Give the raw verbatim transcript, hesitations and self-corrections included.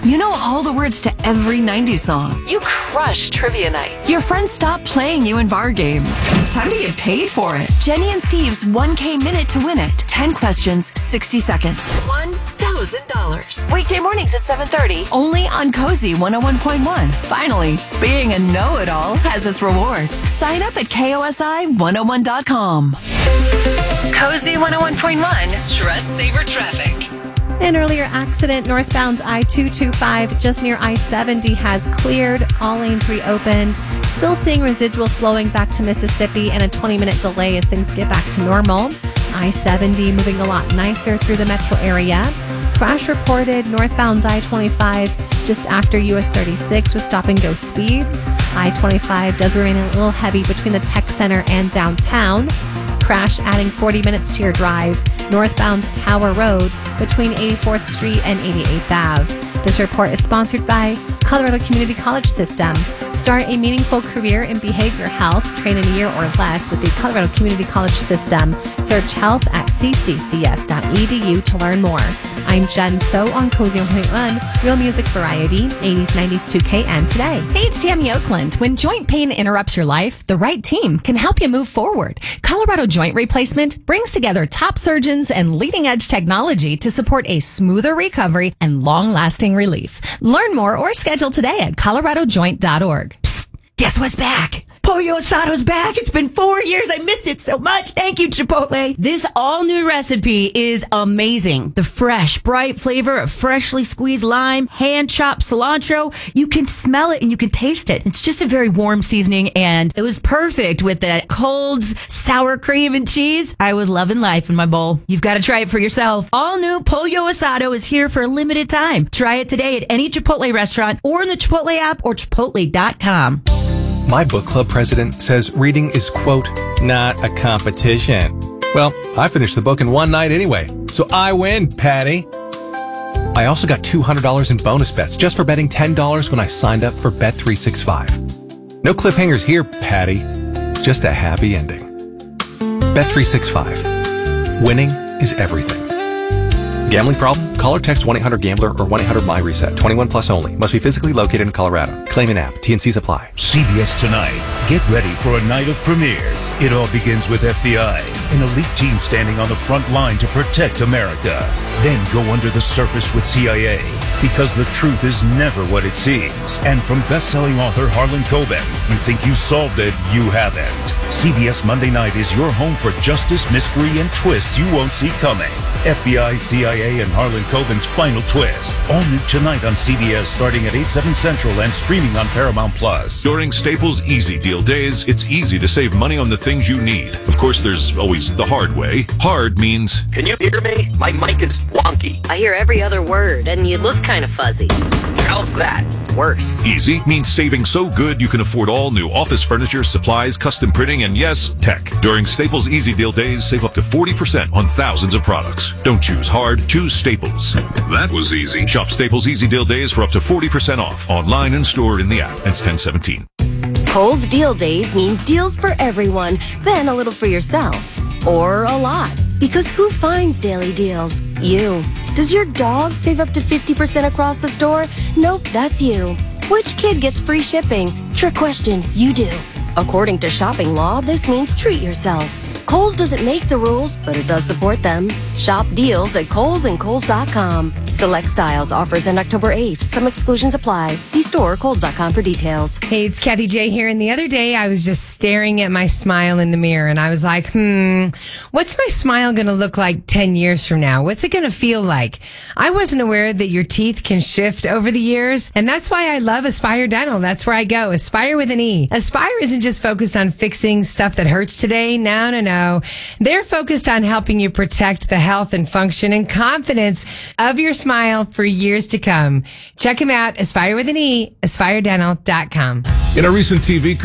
You know all the words to every nineties song. You crush trivia night. Your friends stop playing you in bar games. Time to get paid for it. Jenny and Steve's one K Minute to Win It. ten questions, sixty seconds. one thousand dollars. Weekday mornings at seven thirty. Only on Cozy one oh one point one. Finally, being a know-it-all has its rewards. Sign up at K O S I one oh one dot com. Cozy one oh one point one. Stress Saver Traffic. An earlier accident northbound I two twenty-five just near I seventy has cleared. All lanes reopened. Still seeing residual slowing back to Mississippi and a twenty-minute delay as things get back to normal. I seventy moving a lot nicer through the metro area. Crash reported northbound I twenty-five just after U S thirty-six with stop-and-go speeds. I twenty-five does remain a little heavy between the tech center and downtown. Crash adding forty minutes to your drive. Northbound Tower Road between eighty-fourth Street and eighty-eighth Avenue. This report is sponsored by Colorado Community College System. Start a meaningful career in behavioral health. Train in a year or less with the Colorado Community College System. Search health at c c c s dot e d u to learn more. I'm Jen So on Cozy one point one, real music variety, eighties, nineties, two K, and today. Hey, it's Tammy Oakland. When joint pain interrupts your life, the right team can help you move forward. Colorado Joint Replacement brings together top surgeons and leading-edge technology to support a smoother recovery and long-lasting relief. Learn more or schedule today at colorado joint dot org. Psst, guess what's back? Pollo Asado's back. It's been four years. I missed it so much. Thank you, Chipotle. This all-new recipe is amazing. The fresh, bright flavor of freshly squeezed lime, hand-chopped cilantro. You can smell it and you can taste it. It's just a very warm seasoning, and it was perfect with the cold, sour cream and cheese. I was loving life in my bowl. You've got to try it for yourself. All-new Pollo Asado is here for a limited time. Try it today at any Chipotle restaurant or in the Chipotle app or chipotle dot com. My book club president says reading is, quote, not a competition. Well, I finished the book in one night anyway, so I win, Patty. I also got two hundred dollars in bonus bets just for betting ten dollars when I signed up for Bet three sixty-five. No cliffhangers here, Patty. Just a happy ending. Bet three sixty-five. Winning is everything. Gambling problem? Call or text one eight hundred gambler or one eight hundred my reset. twenty-one plus only. Must be physically located in Colorado. Claim an app. T N Cs apply. C B S Tonight. Get ready for a night of premieres. It all begins with F B I, an elite team standing on the front line to protect America. Then go under the surface with C I A, because the truth is never what it seems. And from best-selling author Harlan Coben, you think you solved it, you haven't. C B S Monday Night is your home for justice, mystery, and twists you won't see coming. F B I, C I A, and Harlan Coben's final twist. All new tonight on C B S starting at eight, seven Central and streaming on Paramount Plus. During Staples Easy Deal Days, it's easy to save money on the things you need. Of course, there's always the hard way. Hard means... Can you hear me? My mic is wonky. I hear every other word, and you look kind of fuzzy. How's that? Worse. Easy means saving so good you can afford all new office furniture, supplies, custom printing, and yes, tech. During Staples Easy Deal Days, save up to forty percent on thousands of products. Don't choose hard, choose Staples. That was easy. Shop Staples Easy Deal Days for up to forty percent off, online and store in the app. That's ten seventeen. Kohl's Deal Days means deals for everyone, then a little for yourself. Or a lot. Because who finds daily deals? You. Does your dog save up to fifty percent across the store? Nope, that's you. Which kid gets free shipping? Trick question, you do. According to shopping law, this means treat yourself. Kohl's doesn't make the rules, but it does support them. Shop deals at Kohl's and Kohl's dot com. Select styles offers end October eighth. Some exclusions apply. See store Kohl's dot com for details. Hey, it's Kathy J here. And the other day I was just staring at my smile in the mirror and I was like, hmm, what's my smile going to look like ten years from now? What's it going to feel like? I wasn't aware that your teeth can shift over the years. And that's why I love Aspire Dental. That's where I go. Aspire with an E. Aspire isn't just focused on fixing stuff that hurts today. No, no, no. They're focused on helping you protect the health and function and confidence of your smile for years to come. Check them out, Aspire with an E, aspire dental dot com. In a recent T V